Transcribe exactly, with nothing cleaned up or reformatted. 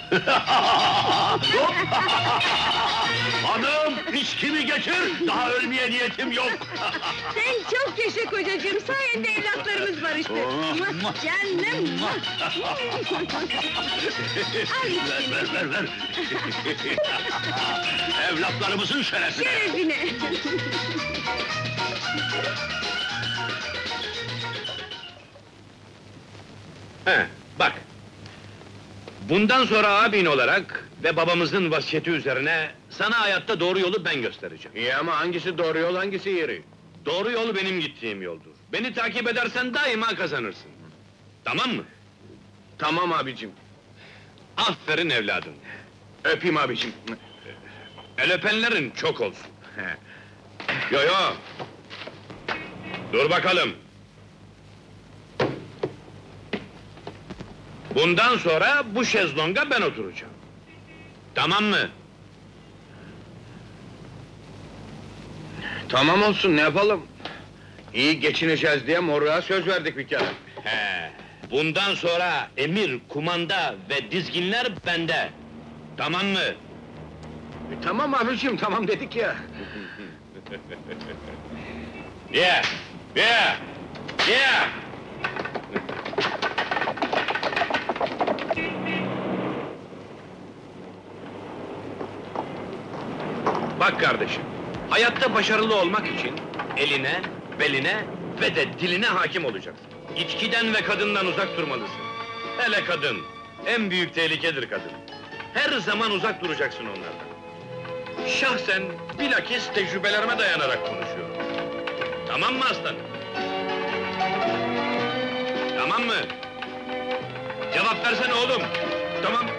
Hanım, içkimi geçir, daha ölmeye niyetim yok! Sen çok yaşa kocacığım, sayende evlatlarımız barıştı. Oh, Muah, Canım! Al Ver, içkini. ver, ver, ver! Evlatlarımızın şerefine! Şerefine! He, bak! Bundan sonra abin olarak ve babamızın vasiyeti üzerine sana hayatta doğru yolu ben göstereceğim. İyi ama hangisi doğru yol, hangisi yeri? Doğru yol benim gittiğim yoldur. Beni takip edersen daima kazanırsın. Tamam mı? Tamam abicim. Aferin evladım. Öpeyim abicim. El öpenlerin çok olsun. He. Yo yo! Dur bakalım! Bundan sonra bu şezlonga ben oturacağım. Tamam mı? Tamam olsun, ne yapalım? İyi geçineceğiz diye morluğa söz verdik bir kere. He. Bundan sonra emir, kumanda ve dizginler bende. Tamam mı? E, tamam abicim, tamam dedik ya. Yeah! Yeah! Yeah! Bak kardeşim, hayatta başarılı olmak için eline, beline ve de diline hakim olacaksın. İçkiden ve kadından uzak durmalısın. Hele kadın, en büyük tehlikedir kadın. Her zaman uzak duracaksın onlardan. Şahsen bilakis tecrübelerime dayanarak konuşuyorum. Tamam mı aslanım? Tamam mı? Cevap versene oğlum! Tamam.